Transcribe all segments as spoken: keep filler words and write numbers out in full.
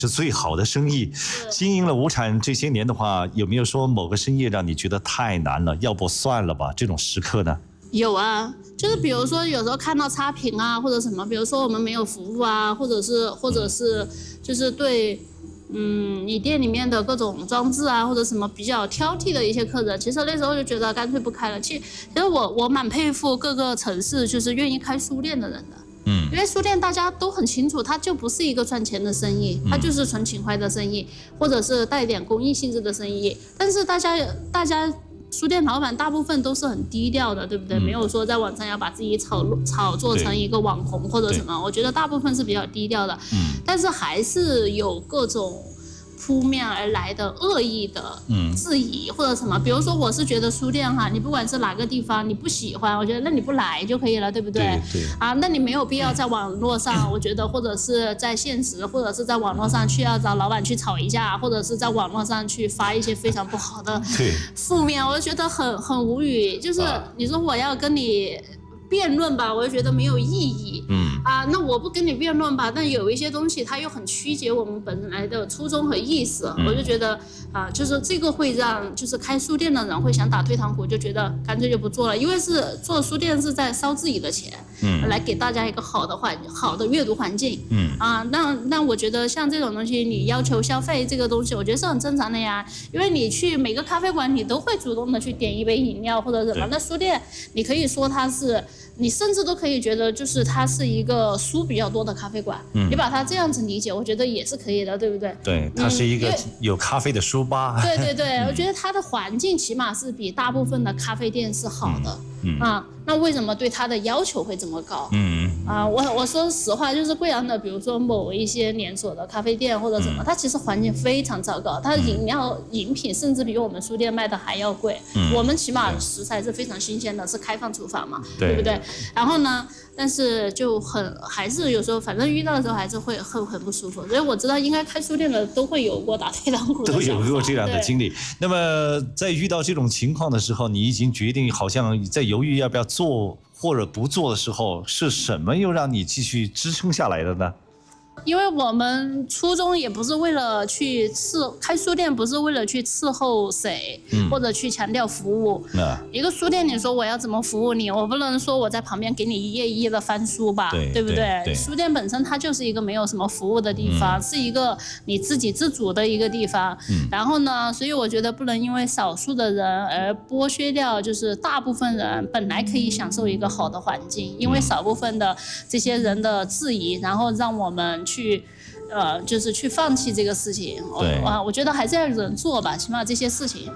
是最好的生意。经营了无产这些年的话，有没有说某个生意让你觉得太难了，要不算了吧？这种时刻呢？ 有啊，就是比如说有时候看到差评啊，或者什么，比如说我们没有服务啊，或者是或者是就是对，嗯，你店里面的各种装置啊，或者什么比较挑剔的一些客人，其实那时候就觉得干脆不开了。其实，其实我我蛮佩服各个城市就是愿意开书店的人的。嗯，因为书店大家都很清楚，它就不是一个赚钱的生意，它就是纯情怀的生意，或者是带点公益性质的生意。但是大家大家书店老板大部分都是很低调的，对不对？嗯、没有说在网上要把自己炒炒作成一个网红或者什么。我觉得大部分是比较低调的，嗯，但是还是有各种扑面而来的恶意的质疑或者什么，比如说我是觉得书店哈，你不管是哪个地方你不喜欢，我觉得那你不来就可以了，对不对？ 对对啊，那你没有必要在网络上，我觉得或者是在现实，或者是在网络上去要找老板去吵一架，或者是在网络上去发一些非常不好的负面，我就觉得很很无语。就是你说我要跟你辩论吧，我就觉得没有意义。嗯啊，那我不跟你辩论吧，但有一些东西它又很曲解我们本来的初衷和意思，嗯、我就觉得啊，就是这个会让就是开书店的人会想打退堂鼓，就觉得干脆就不做了，因为是做书店是在烧自己的钱，嗯，来给大家一个好的环好的阅读环境，嗯啊，那那我觉得像这种东西，你要求消费这个东西，我觉得是很正常的呀，因为你去每个咖啡馆，你都会主动的去点一杯饮料或者什么，那书店你可以说它是。你甚至都可以觉得，就是它是一个书比较多的咖啡馆，嗯、你把它这样子理解，我觉得也是可以的，对不对？ 对，它是一个有咖啡的书吧。 对对对，我觉得它的环境起码是比大部分的咖啡店是好的，嗯、啊，那为什么对它的要求会这么高？嗯啊，我我说实话，就是贵阳的，比如说某一些连锁的咖啡店或者什么，嗯、它其实环境非常糟糕，它的饮料饮品甚至比我们书店卖的还要贵，嗯、我们起码食材是非常新鲜的，是开放厨房嘛，对, 对不对？然后呢，但是就很还是有时候，反正遇到的时候还是会很很不舒服。所以我知道，应该开书店的都会有过打退堂鼓的， 都有过这样的经历。那么在遇到这种情况的时候，你已经决定好像在犹豫要不要做或者不做的时候，是什么又让你继续支撑下来的呢？ 因为我们初衷也不是为了去伺开书店，不是为了去伺候谁，嗯、或者去强调服务。嗯、一个书店，你说我要怎么服务你？我不能说我在旁边给你一页一页的翻书吧， 对, 对不 对, 对, 对？ 书店本身它就是一个没有什么服务的地方，嗯、是一个你自给自足的一个地方。嗯、然后呢，所以我觉得不能因为少数的人而剥削掉，就是大部分人本来可以享受一个好的环境，因为少部分的这些人的质疑，然后让我们去，呃，就是去放弃这个事情。 对啊，我觉得还是要有人做吧，起码这些事情。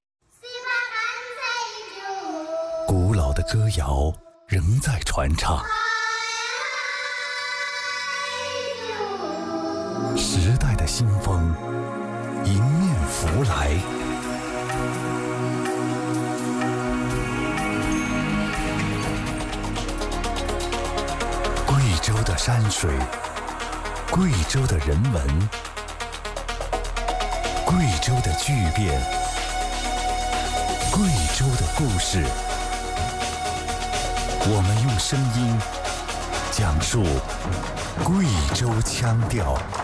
古老的歌谣仍在传唱，时代的新风迎面拂来。贵州的山水，贵州的人文，贵州的巨变，贵州的故事，我们用声音讲述贵州腔调。